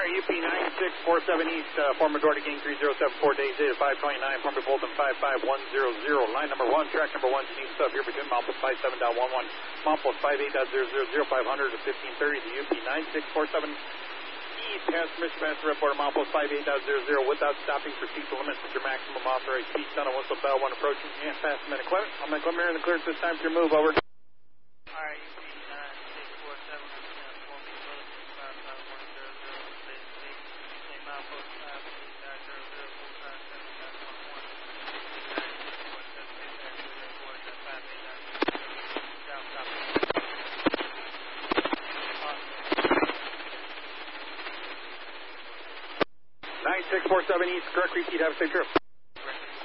right, UP 9647 East, former door to King 3074, days 8 at 529, former Bolton 55100. Line number 1, track number 1, Steve Sub here between Mount Post 57.11, Mount Post 58.000, 500 to 1530, the UP 9647 East, transmission master reporter, Mount Post 58.000, without stopping, proceed to limits at your maximum authorized speed. Sound on whistle bell, 1 approaching, and fast a minute clear. I'm going to come here in the clear this time for your move, over. Alright, UP 9647, Mount Post 58.000, 9647 East, correct repeat, have a safe trip.